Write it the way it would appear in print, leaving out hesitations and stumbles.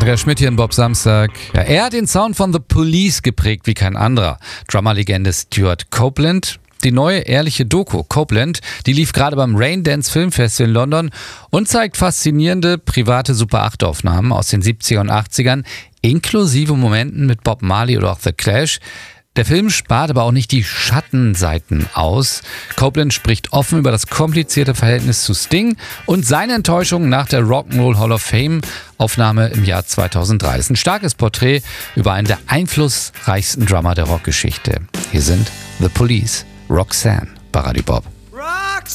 Andreas Schmidt hier in Bob Samstag. Ja, er hat den Sound von The Police geprägt wie kein anderer. Drummerlegende Stuart Copeland. Die neue ehrliche Doku Copeland, die lief gerade beim Raindance Filmfestival in London und zeigt faszinierende private Super-8-Aufnahmen aus den 70er und 80ern, inklusive Momenten mit Bob Marley oder auch The Clash. Der Film spart aber auch nicht die Schattenseiten aus. Copeland spricht offen über das komplizierte Verhältnis zu Sting und seine Enttäuschung nach der Rock'n'Roll Hall of Fame Aufnahme im Jahr 2003. Es ist ein starkes Porträt über einen der einflussreichsten Drummer der Rockgeschichte. Hier sind The Police, Roxanne bei Radio Bob.